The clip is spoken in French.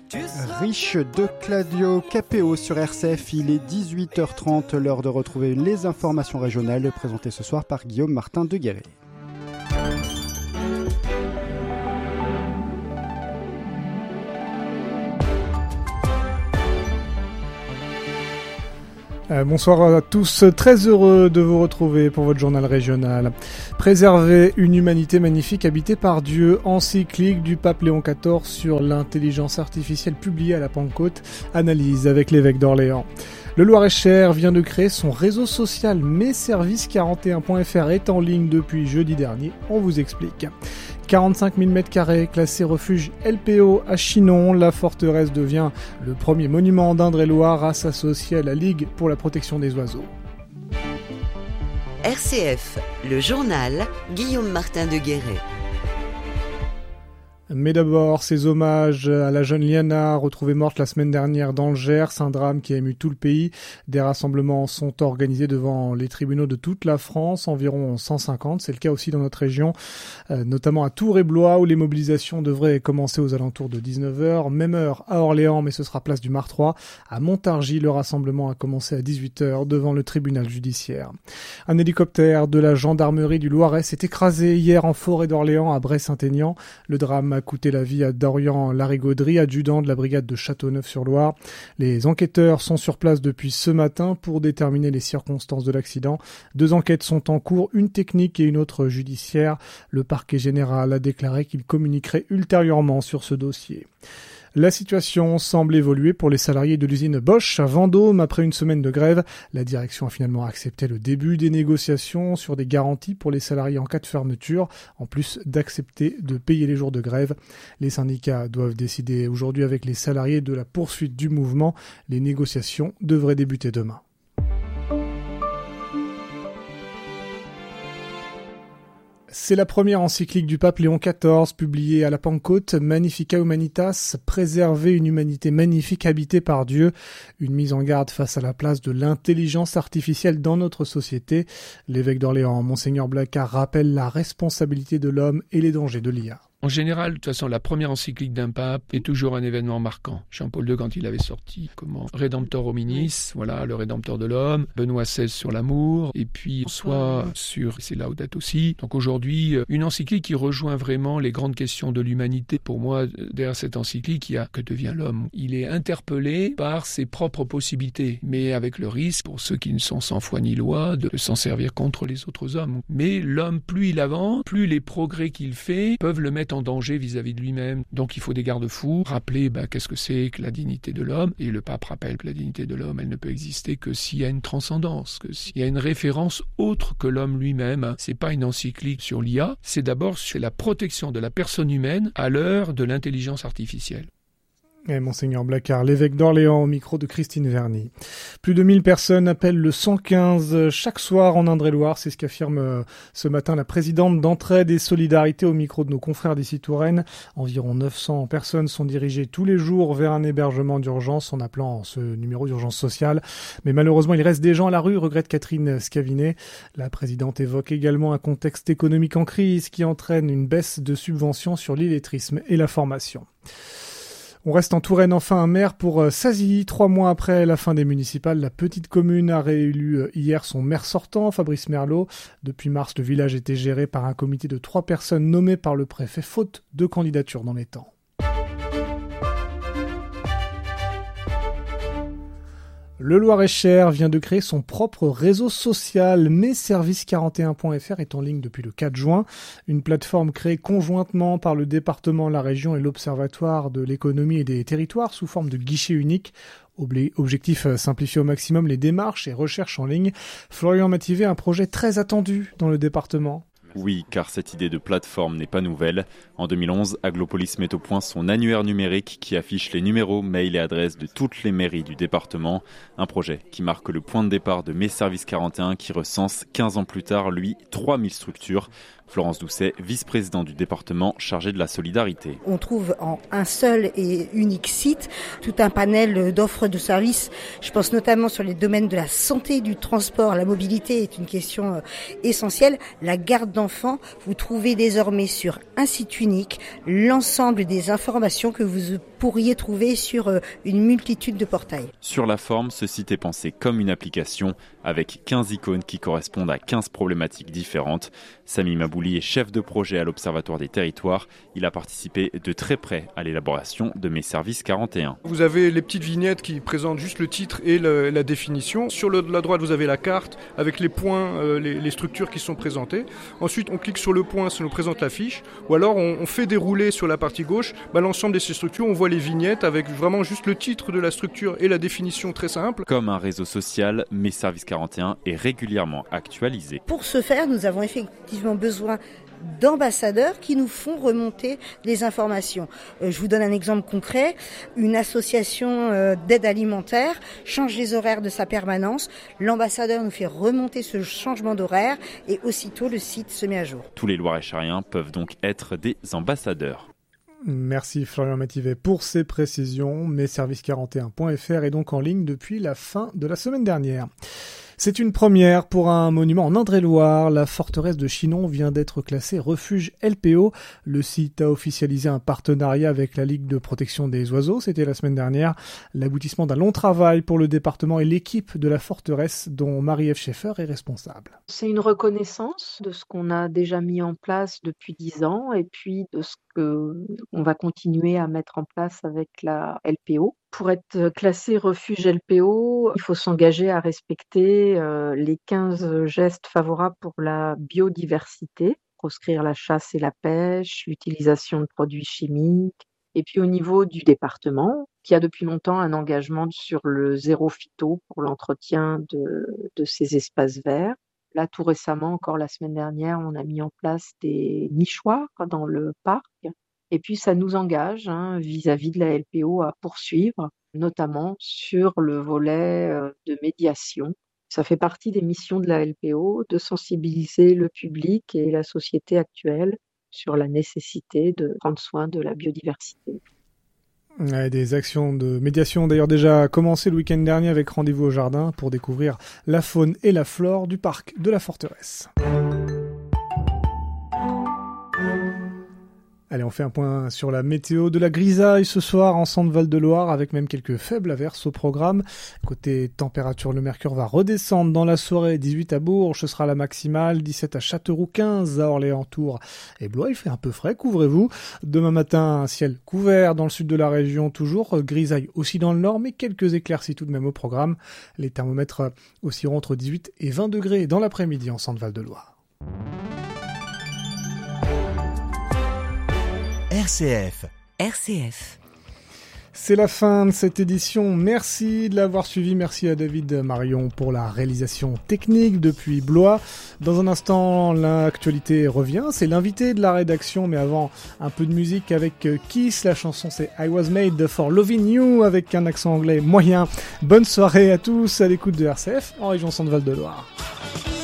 Riche de Claudio Capéo sur RCF, il est 18h30, l'heure de retrouver les informations régionales présentées ce soir par Guillaume Martin de Guéret. Bonsoir à tous, très heureux de vous retrouver pour votre journal régional. Préserver une humanité magnifique habitée par Dieu, encyclique du pape Léon XIV sur l'intelligence artificielle publiée à la Pentecôte, analyse avec l'évêque d'Orléans. Le Loir-et-Cher vient de créer son réseau social messervices41.fr est en ligne depuis jeudi dernier, on vous explique. 45 000 m² classé refuge LPO à Chinon, la forteresse devient le premier monument d'Indre-et-Loire à s'associer à la Ligue pour la protection des oiseaux. RCF, le journal, Guillaume Martin de Guéret. Mais d'abord, ces hommages à la jeune Liana, retrouvée morte la semaine dernière dans le Gers, un drame qui a ému tout le pays. Des rassemblements sont organisés devant les tribunaux de toute la France, environ 150. C'est le cas aussi dans notre région, notamment à Tours et Blois, où les mobilisations devraient commencer aux alentours de 19h. Même heure à Orléans, mais ce sera place du Martroi. À Montargis, le rassemblement a commencé à 18h devant le tribunal judiciaire. Un hélicoptère de la gendarmerie du Loiret s'est écrasé hier en forêt d'Orléans à Bray-Saint-Aignan. Le drame a coûté la vie à Dorian Larigauderie, adjudant de la brigade de Châteauneuf-sur-Loire. Les enquêteurs sont sur place depuis ce matin pour déterminer les circonstances de l'accident. 2 enquêtes sont en cours, une technique et une autre judiciaire. Le parquet général a déclaré qu'il communiquerait ultérieurement sur ce dossier. La situation semble évoluer pour les salariés de l'usine Bosch à Vendôme. Après une semaine de grève, la direction a finalement accepté le début des négociations sur des garanties pour les salariés en cas de fermeture, en plus d'accepter de payer les jours de grève. Les syndicats doivent décider aujourd'hui avec les salariés de la poursuite du mouvement. Les négociations devraient débuter demain. C'est la première encyclique du pape Léon XIV, publiée à la Pentecôte, Magnificat Humanitas, préserver une humanité magnifique habitée par Dieu, une mise en garde face à la place de l'intelligence artificielle dans notre société. L'évêque d'Orléans, Monseigneur Blacard, rappelle la responsabilité de l'homme et les dangers de l'IA. En général, de toute façon, la première encyclique d'un pape est toujours un événement marquant. Jean-Paul II, quand il avait sorti Redemptor Hominis, voilà, le Rédempteur de l'homme, Benoît XVI sur l'amour, et puis soit sur c'est Laudato Si. Donc aujourd'hui, une encyclique qui rejoint vraiment les grandes questions de l'humanité. Pour moi, derrière cette encyclique, il y a que devient l'homme. Il est interpellé par ses propres possibilités, mais avec le risque, pour ceux qui ne sont sans foi ni loi, de s'en servir contre les autres hommes. Mais l'homme, plus il avance, plus les progrès qu'il fait peuvent le mettre en danger vis-à-vis de lui-même. Donc il faut des garde-fous, rappeler qu'est-ce que c'est que la dignité de l'homme, et le pape rappelle que la dignité de l'homme, elle ne peut exister que s'il y a une transcendance, que s'il y a une référence autre que l'homme lui-même. C'est pas une encyclique sur l'IA, c'est d'abord sur la protection de la personne humaine à l'heure de l'intelligence artificielle. Et Monseigneur Blacard, l'évêque d'Orléans, au micro de Christine Verny. Plus de 1000 personnes appellent le 115 chaque soir en Indre-et-Loire. C'est ce qu'affirme ce matin la présidente d'Entraide et Solidarité au micro de nos confrères d'ici Touraine. Environ 900 personnes sont dirigées tous les jours vers un hébergement d'urgence en appelant ce numéro d'urgence sociale. Mais malheureusement, il reste des gens à la rue, regrette Catherine Scavinet. La présidente évoque également un contexte économique en crise qui entraîne une baisse de subventions sur l'illettrisme et la formation. On reste en Touraine, enfin un maire pour Sazy. 3 mois après la fin des municipales, la petite commune a réélu hier son maire sortant, Fabrice Merlot. Depuis mars, le village était géré par un comité de 3 personnes nommées par le préfet, faute de candidature dans les temps. Le Loir-et-Cher vient de créer son propre réseau social, messervices41.fr est en ligne depuis le 4 juin. Une plateforme créée conjointement par le département, la région et l'Observatoire de l'économie et des territoires sous forme de guichet unique. Objectif, simplifier au maximum les démarches et recherches en ligne. Florian Mativet, un projet très attendu dans le département. Oui, car cette idée de plateforme n'est pas nouvelle. En 2011, Aglopolis met au point son annuaire numérique qui affiche les numéros, mails et adresses de toutes les mairies du département. Un projet qui marque le point de départ de Mes Services 41 qui recense 15 ans plus tard, lui, 3000 structures. Florence Doucet, vice-présidente du département chargée de la solidarité. On trouve en un seul et unique site tout un panel d'offres de services. Je pense notamment sur les domaines de la santé, du transport. La mobilité est une question essentielle. La garde d'enfants, vous trouvez désormais sur un site unique l'ensemble des informations que vous pourriez trouver sur une multitude de portails. Sur la forme, ce site est pensé comme une application avec 15 icônes qui correspondent à 15 problématiques différentes. Sami Mabouli est chef de projet à l'Observatoire des territoires. Il a participé de très près à l'élaboration de Mes Services 41. Vous avez les petites vignettes qui présentent juste le titre et la définition. Sur la droite, vous avez la carte avec les points, les structures qui sont présentées. Ensuite, on clique sur le point, ça nous présente la fiche. Ou alors, on fait dérouler sur la partie gauche l'ensemble de ces structures. On voit les vignettes avec vraiment juste le titre de la structure et la définition très simple. Comme un réseau social, Mes Services 41 est régulièrement actualisé. Pour ce faire, nous avons effectivement besoin d'ambassadeurs qui nous font remonter les informations. Je vous donne un exemple concret. Une association d'aide alimentaire change les horaires de sa permanence. L'ambassadeur nous fait remonter ce changement d'horaire et aussitôt le site se met à jour. Tous les Loir-et-Chariens peuvent donc être des ambassadeurs. Merci Florian Mativet pour ces précisions. Messervices41.fr est donc en ligne depuis la fin de la semaine dernière. C'est une première pour un monument en Indre-et-Loire. La forteresse de Chinon vient d'être classée refuge LPO. Le site a officialisé un partenariat avec la Ligue de protection des oiseaux. C'était la semaine dernière. L'aboutissement d'un long travail pour le département et l'équipe de la forteresse dont Marie-Ève Schaeffer est responsable. C'est une reconnaissance de ce qu'on a déjà mis en place depuis 10 ans et puis de ce qu'on va continuer à mettre en place avec la LPO. Pour être classé refuge LPO, il faut s'engager à respecter les 15 gestes favorables pour la biodiversité, proscrire la chasse et la pêche, l'utilisation de produits chimiques. Et puis au niveau du département, qui a depuis longtemps un engagement sur le zéro phyto pour l'entretien de ces espaces verts. Là, tout récemment, encore la semaine dernière, on a mis en place des nichoirs dans le parc. Et puis, ça nous engage vis-à-vis de la LPO à poursuivre, notamment sur le volet de médiation. Ça fait partie des missions de la LPO de sensibiliser le public et la société actuelle sur la nécessité de prendre soin de la biodiversité. Des actions de médiation ont d'ailleurs déjà commencé le week-end dernier avec Rendez-vous au jardin pour découvrir la faune et la flore du parc de la forteresse. Allez, on fait un point sur la météo. De la grisaille ce soir en Centre-Val de Loire, avec même quelques faibles averses au programme. Côté température, le mercure va redescendre dans la soirée. 18 à Bourges, ce sera la maximale. 17 à Châteauroux, 15 à Orléans, Tours et Blois. Il fait un peu frais, couvrez-vous. Demain matin, un ciel couvert dans le sud de la région toujours. Grisaille aussi dans le nord, mais quelques éclaircies tout de même au programme. Les thermomètres oscilleront entre 18 et 20 degrés dans l'après-midi en Centre-Val-de-Loire. RCF. C'est la fin de cette édition. Merci de l'avoir suivi. Merci à David Marion pour la réalisation technique depuis Blois. Dans un instant, l'actualité revient. C'est l'invité de la rédaction, mais avant, un peu de musique avec Kiss. La chanson, c'est I Was Made for Loving You avec un accent anglais moyen. Bonne soirée à tous à l'écoute de RCF en région Centre-Val de Loire.